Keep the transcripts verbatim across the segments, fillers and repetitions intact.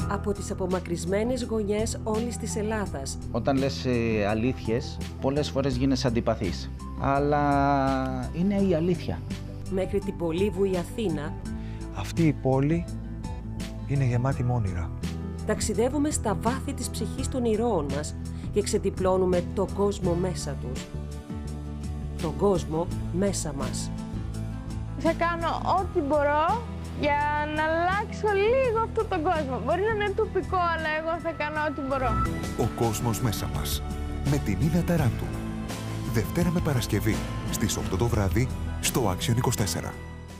από τις απομακρυσμένες γωνιές όλης της Ελλάδας. Όταν λες ε, αλήθειες, πολλές φορές γίνεσαι αντιπαθής. Αλλά είναι η αλήθεια. Μέχρι την πολύβουη Αθήνα. Αυτή η πόλη είναι γεμάτη με όνειρα. Ταξιδεύουμε στα βάθη της ψυχής των ηρώων μας και ξεδιπλώνουμε τον κόσμο μέσα τους. Τον κόσμο μέσα μας. Θα κάνω ό,τι μπορώ για να αλλάξω λίγο αυτόν τον κόσμο. Μπορεί να είναι τοπικό, αλλά εγώ θα κάνω ό,τι μπορώ. Ο κόσμος μέσα μας. Με την Νίνα Ταράντου. Δευτέρα με Παρασκευή στις οκτώ το βράδυ στο Action είκοσι τέσσερα.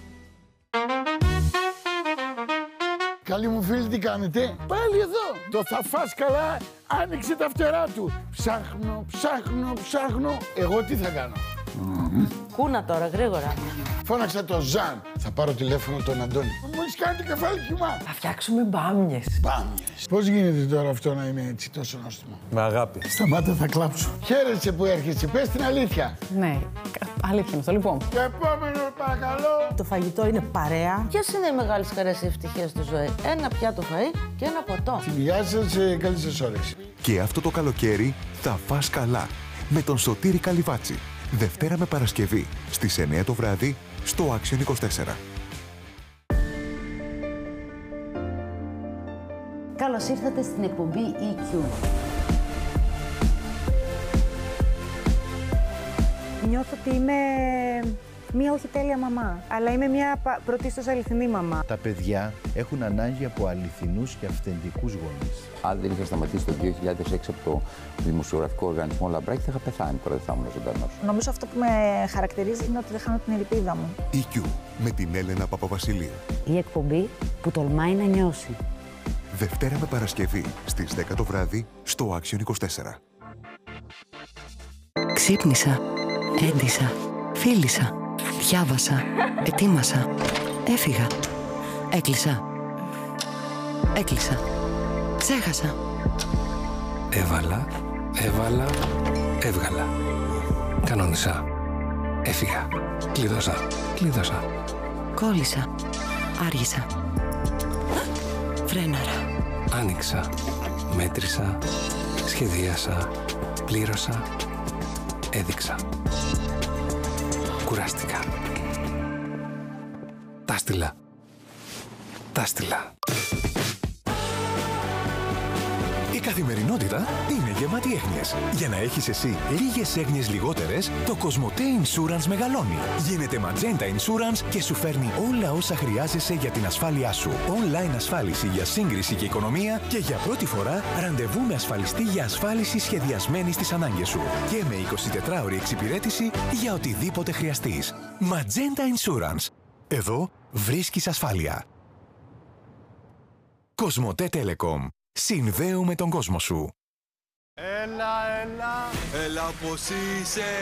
Καλή μου φίλη, τι κάνετε? Πάλι εδώ. Το θα φας καλά άνοιξε τα φτερά του. Ψάχνω, ψάχνω, ψάχνω. Εγώ τι θα κάνω? Mm. Κούνα τώρα, γρήγορα. Φώναξα το Ζαν. Θα πάρω τηλέφωνο τον Αντώνη. Μου έχεις κάνει κεφάλι κοιμά. Θα φτιάξουμε μπάμιες. Μπάμιες. Πώς γίνεται τώρα αυτό να είναι έτσι τόσο νόστιμο? Με αγάπη. Σταμάτα, θα κλάψω. Χαίρεσαι που έρχεσαι. Πες την αλήθεια. Ναι, αλήθεια είναι αυτό. Λοιπόν, Το επόμενο, παρακαλώ. το φαγητό είναι παρέα. Ποιες είναι οι μεγάλες χαρές και ευτυχίες στη ζωή? Ένα πιάτο φαΐ και ένα ποτό. Γεια σας, ε, καλή σας όρεξη. Και αυτό το καλοκαίρι θα φας καλά με τον Σωτήρη Καλυβάτσι. Δευτέρα με Παρασκευή στις εννιά το βράδυ στο Action είκοσι τέσσερα. Καλώς ήρθατε στην εκπομπή ι κιου. Νιώθω ότι είμαι μία όχι τέλεια μαμά, αλλά είμαι μία πρωτίστως αληθινή μαμά. Τα παιδιά έχουν ανάγκη από αληθινούς και αυθεντικούς γονείς. Αν δεν είχα σταματήσει το δύο χιλιάδες έξι από το δημοσιογραφικό οργανισμό Λαμπράκη, θα είχα πεθάνει, τώρα δεν θα ήμουν ζωντανός. Νομίζω αυτό που με χαρακτηρίζει είναι ότι δεν χάνω την ελπίδα μου. ι κιου με την Έλενα Παπαβασιλείου. Η εκπομπή που τολμάει να νιώσει. Δευτέρα με Παρασκευή στις δέκα το βράδυ στο Action είκοσι τέσσερα. Ξύπνησα, έντυσα, φίλησα, διάβασα, ετοίμασα, έφυγα, έκλεισα, έκλεισα, ξέχασα. Έβαλα, έβαλα, έβγαλα. Κανόνισα, έφυγα, κλείδωσα, κλείδωσα. Κόλλησα, άργησα, φρέναρα. Άνοιξα, μέτρησα, σχεδίασα, πλήρωσα, έδειξα. Κουράστηκα. Τα στείλα. Τα στείλα. Η καθημερινότητα είναι γεμάτη έγνοιες. Για να έχεις εσύ λίγες έγνοιες λιγότερες, το Cosmote Insurance μεγαλώνει. Γίνεται Magenta Insurance και σου φέρνει όλα όσα χρειάζεσαι για την ασφάλειά σου. Online ασφάλιση για σύγκριση και οικονομία και για πρώτη φορά ραντεβού με ασφαλιστή για ασφάλιση σχεδιασμένη στις ανάγκες σου. Και με εικοσιτετράωρη εξυπηρέτηση για οτιδήποτε χρειαστείς. Magenta Insurance. Εδώ βρίσκεις ασφάλεια. Cosmote Telecom. Συνδέουμε τον κόσμο σου. Έλα, έλα, έλα πως είσαι.